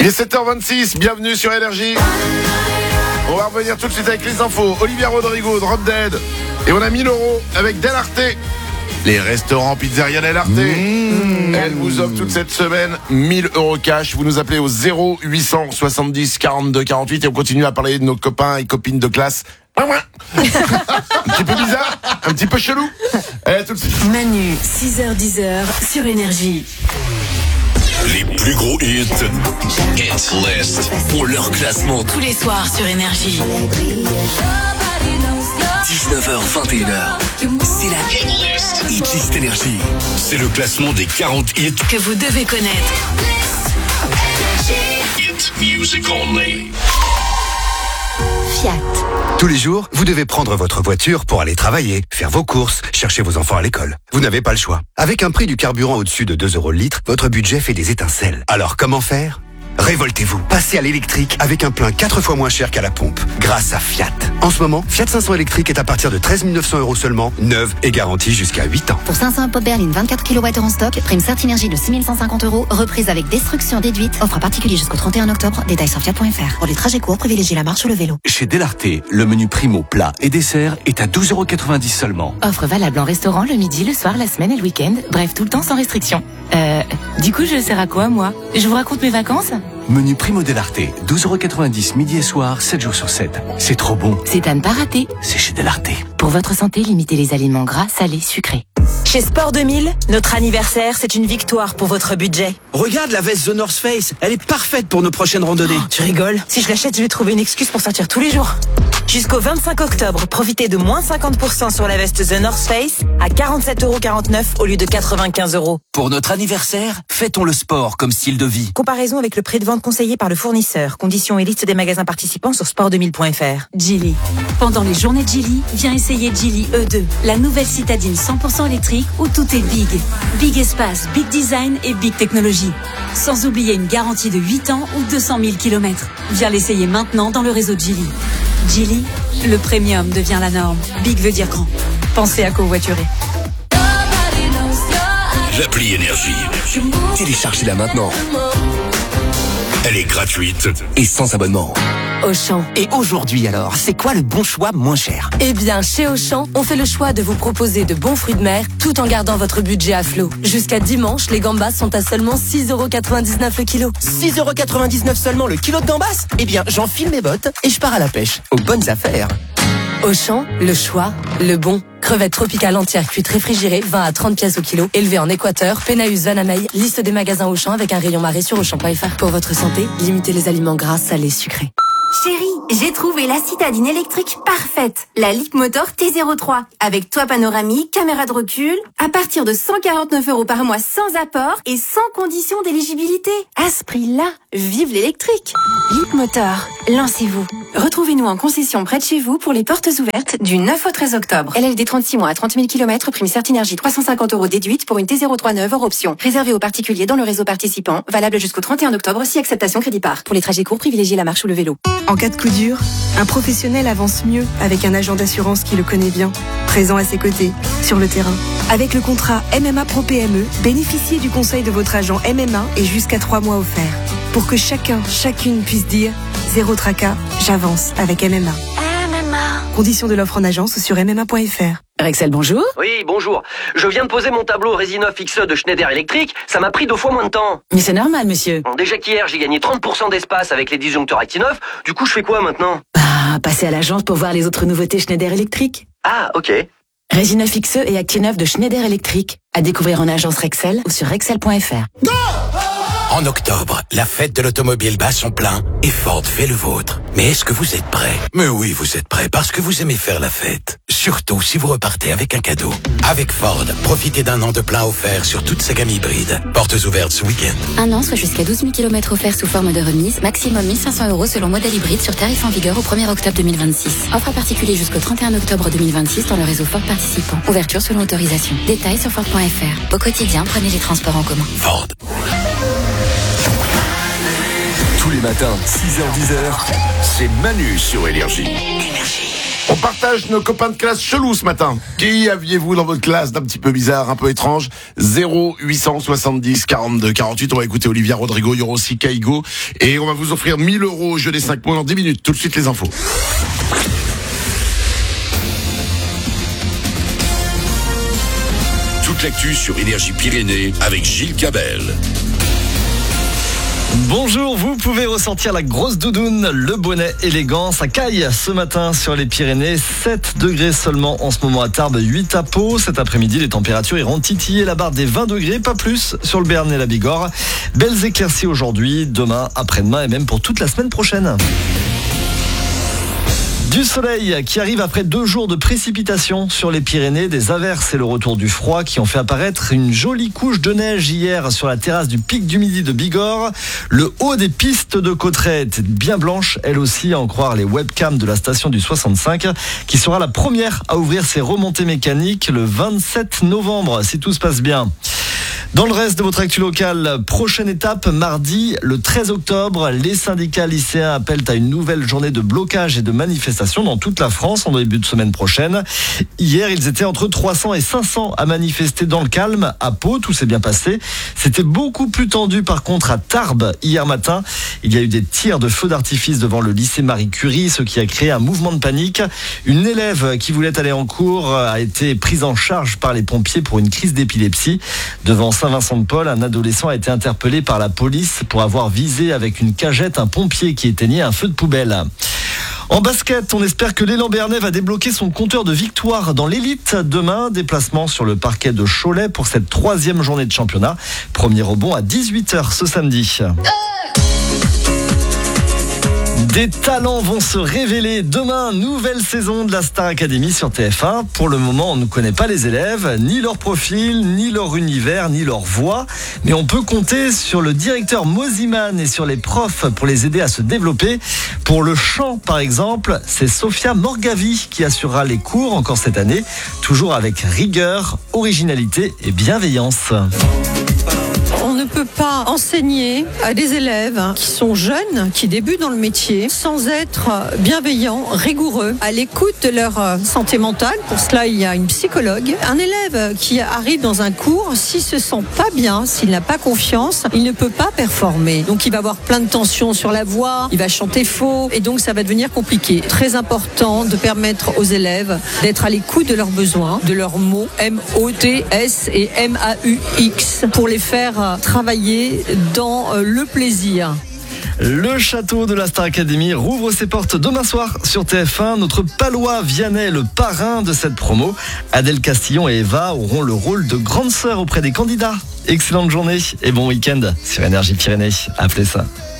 Il est 7h26, bienvenue sur Énergie. On va revenir tout de suite avec les infos. Olivia Rodrigo, Drop Dead. Et on a 1000 € avec Del Arte. Les restaurants Pizzeria Del Arte. Elle vous offre toute cette semaine 1000 € cash. Vous nous appelez au 0870 42 48 et on continue à parler de nos copains et copines de classe. Un petit peu bizarre, un petit peu chelou. Allez, tout de suite. Manu, 6h-10h sur Énergie. Les plus gros hits Hit List ont leur classement Tous les soirs sur Énergie. 19h-21h. C'est la Hit List. Hit List Énergie. C'est le classement des 40 hits Que vous devez connaître. Hit Music Only. Fiat. Tous les jours, vous devez prendre votre voiture pour aller travailler, faire vos courses, chercher vos enfants à l'école. Vous n'avez pas le choix. Avec un prix du carburant au-dessus de 2 € le litre, votre budget fait des étincelles. Alors comment faire ? Révoltez-vous. Passez à l'électrique avec un plein 4 fois moins cher qu'à la pompe, grâce à Fiat. En ce moment, Fiat 500 électrique est à partir de 13 900 € seulement, neuve et garantie jusqu'à 8 ans. Pour 500 pop berline 24 kWh en stock, prime Certinergie de 6 150 €, reprise avec destruction déduite. Offre à particulier jusqu'au 31 octobre. Détails sur fiat.fr. Pour les trajets courts, privilégiez la marche ou le vélo. Chez Del Arte, le menu primo, plat et dessert est à 12,90 € seulement. Offre valable en restaurant le midi, le soir, la semaine et le week-end. Bref, tout le temps sans restriction. Du coup, je sers à quoi, moi ? Je vous raconte mes vacances ? Menu primo Del Arte, 12,90 € midi et soir, 7 jours sur 7. C'est trop bon. C'est à ne pas rater. C'est chez Del Arte. Pour votre santé, limitez les aliments gras, salés, sucrés. Chez Sport 2000, notre anniversaire, c'est une victoire pour votre budget. Regarde la veste The North Face, elle est parfaite pour nos prochaines randonnées. Tu rigoles ? Si je l'achète, je vais trouver une excuse pour sortir tous les jours. Jusqu'au 25 octobre, profitez de moins 50% sur la veste The North Face à 47,49 € au lieu de 95 €. Pour notre anniversaire, fêtons le sport comme style de vie. Comparaison avec le prix de vente conseillé par le fournisseur. Conditions et liste des magasins participants sur sport2000.fr. Geely. Pendant les journées de Geely, viens essayer Geely E2, la nouvelle citadine 100% électrique où tout est big. Big espace, big design et big technologie. Sans oublier une garantie de 8 ans ou 200 000 km. Viens l'essayer maintenant dans le réseau Geely. Geely, le premium devient la norme. Big veut dire grand. Pensez à covoiturer. L'appli Énergie. Téléchargez-la maintenant. Elle est gratuite et sans abonnement. Auchan. Et aujourd'hui alors, c'est quoi le bon choix moins cher ? Eh bien, chez Auchan, on fait le choix de vous proposer de bons fruits de mer tout en gardant votre budget à flot. Jusqu'à dimanche, les gambas sont à seulement 6,99 € le kilo. 6,99 € seulement le kilo de gambas ? Eh bien, j'enfile mes bottes et je pars à la pêche. Aux bonnes affaires. Auchan, le choix, le bon. Crevettes tropicales entières cuites réfrigérées, 20 à 30 pièces au kilo. Élevées en Équateur, Pénaus, Vanamey. Liste des magasins Auchan avec un rayon marée sur Auchan.fr. Pour votre santé, limitez les aliments gras, salés, sucrés. Chérie, j'ai trouvé la citadine électrique parfaite. La Leapmotor T03. Avec toit panoramique, caméra de recul. À partir de 149 € par mois sans apport et sans condition d'éligibilité. À ce prix-là, vive l'électrique. Leapmotor, lancez-vous. Retrouvez-nous en concession près de chez vous pour les portes ouvertes du 9 au 13 octobre. LLD 36 mois à 30 000 km, prime Certinergie 350 € déduite pour une T03 neuve hors option. Réservé aux particuliers dans le réseau participant. Valable jusqu'au 31 octobre si acceptation crédit par. Pour les trajets courts, privilégiez la marche ou le vélo. En cas de coup dur, un professionnel avance mieux avec un agent d'assurance qui le connaît bien, présent à ses côtés, sur le terrain. Avec le contrat MMA Pro PME, bénéficiez du conseil de votre agent MMA et jusqu'à 3 mois offerts. Pour que chacune puisse dire « Zéro tracas, j'avance avec MMA ». Conditions de l'offre en agence ou sur MMA.fr. Rexel, bonjour. Oui, bonjour. Je viens de poser mon tableau Resinov XE de Schneider Electric. Ça m'a pris 2 fois moins de temps. Mais c'est normal, monsieur. Bon, déjà qu'hier, j'ai gagné 30% d'espace avec les disjoncteurs Actinov. Du coup, je fais quoi maintenant ? Passez à l'agence pour voir les autres nouveautés Schneider Electric. Ah, ok. Resinov XE et Actinov de Schneider Electric. À découvrir en agence Rexel ou sur rexel.fr. En octobre, la fête de l'automobile bat son plein et Ford fait le vôtre. Mais est-ce que vous êtes prêts ? Mais oui, vous êtes prêts parce que vous aimez faire la fête. Surtout si vous repartez avec un cadeau. Avec Ford, profitez d'un an de plein offert sur toute sa gamme hybride. Portes ouvertes ce week-end. Un an, soit jusqu'à 12 000 km offerts sous forme de remise. Maximum 1 500 € selon modèle hybride sur tarif en vigueur au 1er octobre 2026. Offre à particulier jusqu'au 31 octobre 2026 dans le réseau Ford participant. Ouverture selon autorisation. Détails sur Ford.fr. Au quotidien, prenez les transports en commun. Ford. Tous les matins, 6h-10h, c'est Manu sur Énergie. Énergie. On partage nos copains de classe chelous ce matin. Qui aviez-vous dans votre classe d'un petit peu bizarre, un peu étrange? 0870 42 48. On va écouter Olivia Rodrigo, il y aura aussi Kaigo. Et on va vous offrir 1000 € au jeu des 5 points dans 10 minutes. Tout de suite les infos. Toute l'actu sur Énergie Pyrénées avec Gilles Cabel. Bonjour, vous pouvez ressentir la grosse doudoune, le bonnet élégant, ça caille ce matin sur les Pyrénées, 7 degrés seulement en ce moment à Tarbes, 8 à Pau. Cet après-midi, les températures iront titiller la barre des 20 degrés, pas plus sur le Béarn et la Bigorre. Belles éclaircies aujourd'hui, demain, après-demain et même pour toute la semaine prochaine. Du soleil qui arrive après 2 jours de précipitations sur les Pyrénées, des averses et le retour du froid qui ont fait apparaître une jolie couche de neige hier sur la terrasse du Pic du Midi de Bigorre. Le haut des pistes de Cauterets était bien blanche, elle aussi, à en croire les webcams de la station du 65, qui sera la première à ouvrir ses remontées mécaniques le 27 novembre, si tout se passe bien. Dans le reste de votre actu locale, prochaine étape, mardi, le 13 octobre, les syndicats lycéens appellent à une nouvelle journée de blocage et de manifestation dans toute la France en début de semaine prochaine. Hier, ils étaient entre 300 et 500 à manifester dans le calme. À Pau, tout s'est bien passé. C'était beaucoup plus tendu par contre à Tarbes hier matin. Il y a eu des tirs de feux d'artifice devant le lycée Marie Curie, ce qui a créé un mouvement de panique. Une élève qui voulait aller en cours a été prise en charge par les pompiers pour une crise d'épilepsie. Devant Saint-Vincent-de-Paul, un adolescent a été interpellé par la police pour avoir visé avec une cagette un pompier qui éteignait un feu de poubelle. En basket, on espère que l'élan béarnais va débloquer son compteur de victoire dans l'élite demain. Déplacement sur le parquet de Cholet pour cette 3e journée de championnat. Premier rebond à 18h ce samedi. Des talents vont se révéler demain, nouvelle saison de la Star Academy sur TF1. Pour le moment, on ne connaît pas les élèves, ni leur profil, ni leur univers, ni leur voix. Mais on peut compter sur le directeur Moziman et sur les profs pour les aider à se développer. Pour le chant, par exemple, c'est Sophia Morgavi qui assurera les cours encore cette année, toujours avec rigueur, originalité et bienveillance. On ne peut pas enseigner à des élèves qui sont jeunes, qui débutent dans le métier, sans être bienveillant, rigoureux, à l'écoute de leur santé mentale. Pour cela, il y a une psychologue. Un élève qui arrive dans un cours, s'il se sent pas bien, s'il n'a pas confiance, il ne peut pas performer. Donc il va avoir plein de tensions sur la voix, il va chanter faux, et donc ça va devenir compliqué. Très important de permettre aux élèves d'être à l'écoute de leurs besoins, de leurs mots, M-O-T-S et M-A-U-X, pour les faire travailler dans le plaisir. Le château de la Star Academy rouvre ses portes demain soir sur TF1. Notre palois Vianney, le parrain de cette promo. Adèle Castillon et Eva auront le rôle de grande sœur auprès des candidats. Excellente journée et bon week-end sur Énergie Pyrénées. Appelez ça.